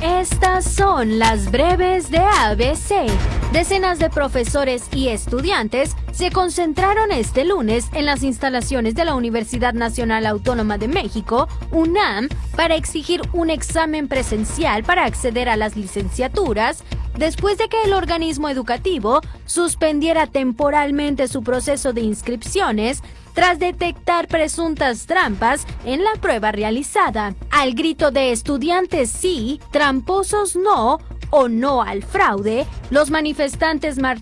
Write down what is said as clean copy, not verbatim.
Estas son las breves de ABC. Decenas de profesores y estudiantes se concentraron este lunes en las instalaciones de la Universidad Nacional Autónoma de México, UNAM, para exigir un examen presencial para acceder a las licenciaturas, después de que el organismo educativo suspendiera temporalmente su proceso de inscripciones tras detectar presuntas trampas en la prueba realizada. Al grito de estudiantes sí, tramposos no o no al fraude, los manifestantes marcharon